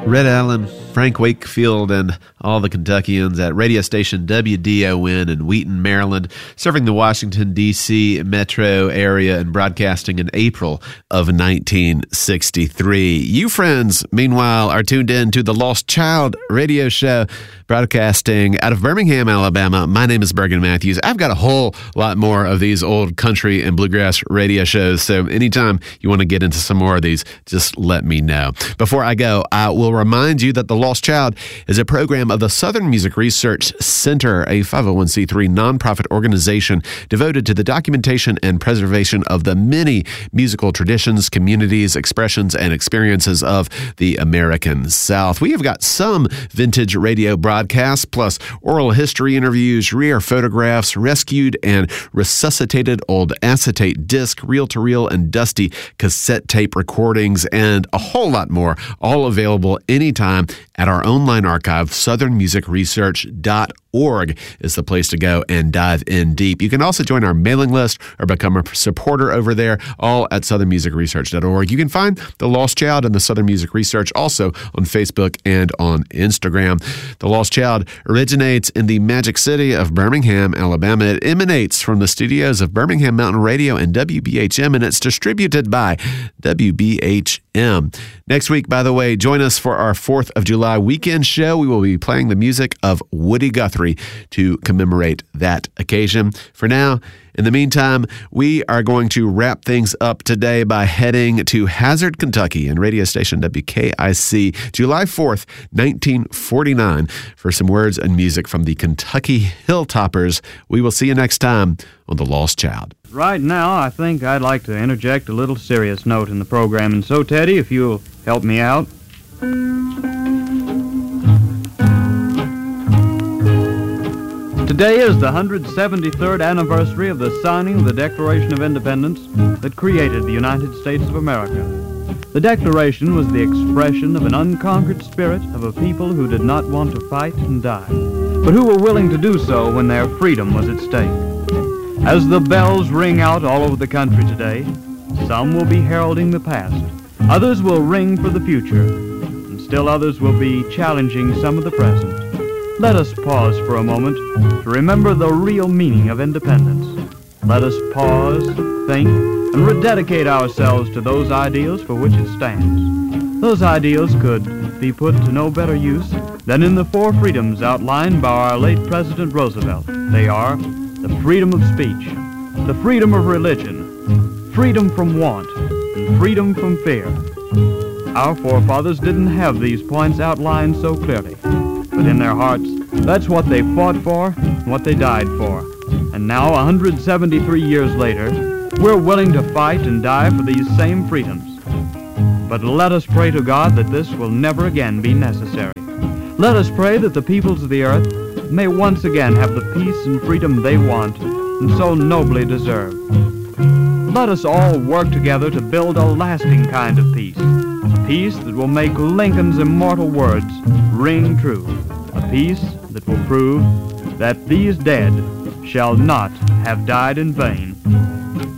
Red Allen, Frank Wakefield, and all the Kentuckians at radio station WDON in Wheaton, Maryland, serving the Washington, D.C. metro area and broadcasting in April of 1963. You friends, meanwhile, are tuned in to the Lost Child radio show, broadcasting out of Birmingham, Alabama. My name is Bergen Matthews. I've got a whole lot more of these old country and bluegrass radio shows, so anytime you want to get into some more of these, just let me know. Before I go, I will remind you that The Lost Child is a program of the Southern Music Research Center, a 501c3 nonprofit organization devoted to the documentation and preservation of the many musical traditions, communities, expressions, and experiences of the American South. We have got some vintage radio broadcasts, plus oral history interviews, rare photographs, rescued and resuscitated old acetate disc, reel-to-reel and dusty cassette tape recordings, and a whole lot more, all available anytime at our online archive. southernmusicresearch.org is the place to go and dive in deep. You can also join our mailing list or become a supporter over there, all at southernmusicresearch.org. You can find The Lost Child and the Southern Music Research also on Facebook and on Instagram. The Lost Child originates in the magic city of Birmingham, Alabama. It emanates from the studios of Birmingham Mountain Radio and WBHM, and it's distributed by WBHM. Next week, by the way, join us for our 4th of July weekend show. We will be playing the music of Woody Guthrie to commemorate that occasion. For now, in the meantime, we are going to wrap things up today by heading to Hazard, Kentucky, and radio station WKIC, July 4th, 1949, for some words and music from the Kentucky Hilltoppers. We will see you next time on The Lost Child. Right now, I think I'd like to interject a little serious note in the program, and so, Teddy, if you'll help me out. Today is the 173rd anniversary of the signing of the Declaration of Independence that created the United States of America. The Declaration was the expression of an unconquered spirit of a people who did not want to fight and die, but who were willing to do so when their freedom was at stake. As the bells ring out all over the country today, some will be heralding the past, others will ring for the future, and still others will be challenging some of the present. Let us pause for a moment to remember the real meaning of independence. Let us pause, think, and rededicate ourselves to those ideals for which it stands. Those ideals could be put to no better use than in the 4 freedoms outlined by our late President Roosevelt. They are the freedom of speech, the freedom of religion, freedom from want, and freedom from fear. Our forefathers didn't have these points outlined so clearly, but in their hearts, that's what they fought for, what they died for. And now, 173 years later, we're willing to fight and die for these same freedoms. But let us pray to God that this will never again be necessary. Let us pray that the peoples of the earth may once again have the peace and freedom they want and so nobly deserve. Let us all work together to build a lasting kind of peace, a peace that will make Lincoln's immortal words ring true, a peace that will prove that these dead shall not have died in vain.